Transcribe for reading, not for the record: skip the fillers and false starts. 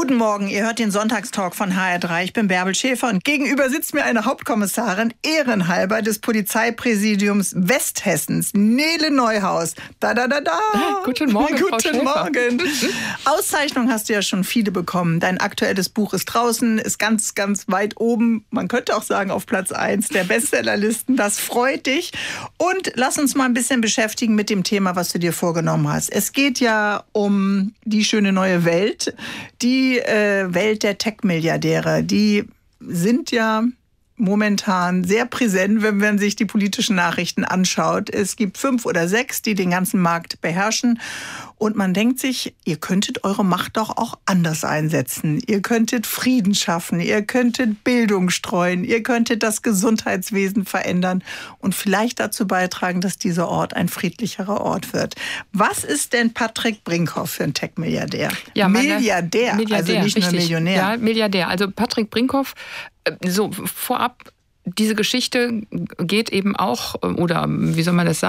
Guten Morgen, ihr hört den Sonntagstalk von HR3. Ich bin Bärbel Schäfer und gegenüber sitzt mir eine Hauptkommissarin ehrenhalber des Polizeipräsidiums Westhessens, Nele Neuhaus. Guten Morgen, Frau Schäfer. Guten Morgen. Auszeichnung hast du ja schon viele bekommen. Dein aktuelles Buch ist draußen, ist ganz, ganz weit oben. Man könnte auch sagen auf Platz 1 der Bestsellerlisten. Das freut dich. Und lass uns mal ein bisschen beschäftigen mit dem Thema, was du dir vorgenommen hast. Es geht ja um die schöne neue Welt, die Welt der Tech-Milliardäre. Die sind ja momentan sehr präsent, wenn man sich die politischen Nachrichten anschaut. Es gibt 5 oder 6, die den ganzen Markt beherrschen. Und man denkt sich, ihr könntet eure Macht doch auch anders einsetzen. Ihr könntet Frieden schaffen, ihr könntet Bildung streuen, ihr könntet das Gesundheitswesen verändern und vielleicht dazu beitragen, dass dieser Ort ein friedlicherer Ort wird. Was ist denn Patrick Brinkhoff für ein Tech-Milliardär? Ja, Milliardär, also nicht richtig. Nur Millionär. Ja, Milliardär. Also Patrick Brinkhoff, so vorab, diese Geschichte geht eben auch, oder wie soll man das sagen?